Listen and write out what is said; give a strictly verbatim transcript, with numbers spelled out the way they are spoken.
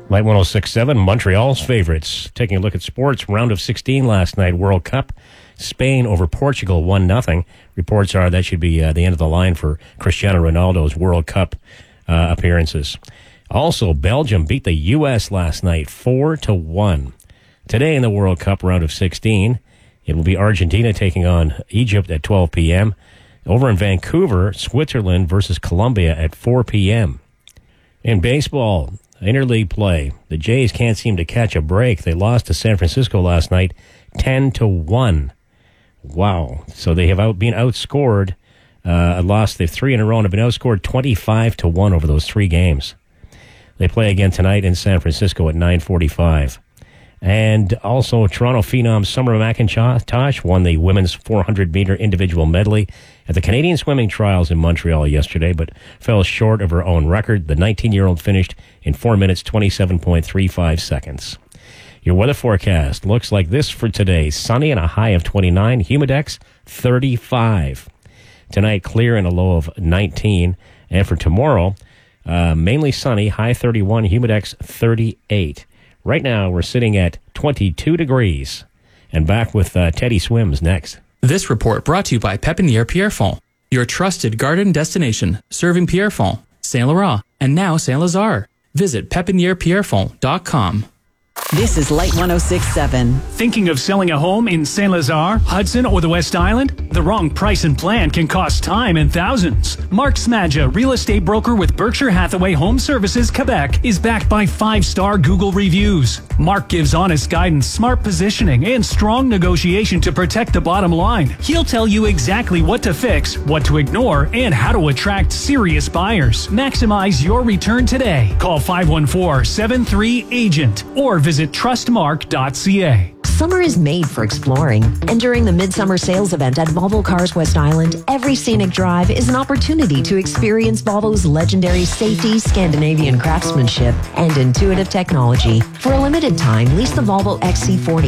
Light one oh six point seven, Montreal's favorites. Taking a look at sports, round of sixteen last night, World Cup. Spain over Portugal, one nothing. Reports are that should be uh, the end of the line for Cristiano Ronaldo's World Cup uh, appearances. Also, Belgium beat the U S last night, four to one. Today in the World Cup round of sixteen, it will be Argentina taking on Egypt at twelve p.m. Over in Vancouver, Switzerland versus Colombia at four p.m. In baseball, interleague play, the Jays can't seem to catch a break. They lost to San Francisco last night, ten to one. Wow. So they have out, been outscored, uh, lost the three in a row and have been outscored twenty-five to one over those three games. They play again tonight in San Francisco at nine forty-five. And also, Toronto phenom Summer McIntosh won the women's four hundred meter individual medley at the Canadian Swimming Trials in Montreal yesterday, but fell short of her own record. The nineteen-year-old finished in four minutes, twenty-seven point three five seconds. Your weather forecast looks like this for today. Sunny and a high of twenty-nine, humidex thirty-five. Tonight, clear and a low of nineteen. And for tomorrow, uh, mainly sunny, high thirty-one, humidex thirty-eight. Right now, we're sitting at twenty-two degrees. And back with uh, Teddy Swims next. This report brought to you by Pépinière Pierrefonds, your trusted garden destination, serving Pierrefonds, Saint Laurent, and now Saint Lazare. Visit pépinière pierrefonds dot com. This is Light one oh six point seven. Thinking of selling a home in Saint Lazare, Hudson, or the West Island? The wrong price and plan can cost time and thousands. Mark Smadja, real estate broker with Berkshire Hathaway Home Services, Quebec, is backed by five-star Google reviews. Mark gives honest guidance, smart positioning, and strong negotiation to protect the bottom line. He'll tell you exactly what to fix, what to ignore, and how to attract serious buyers. Maximize your return today. Call five one four, seven three, agent or visit trust mark dot c a. Summer is made for exploring, and during the Midsummer Sales Event at Volvo Cars West Island, every scenic drive is an opportunity to experience Volvo's legendary safety, Scandinavian craftsmanship, and intuitive technology. For a limited time, lease the Volvo X C forty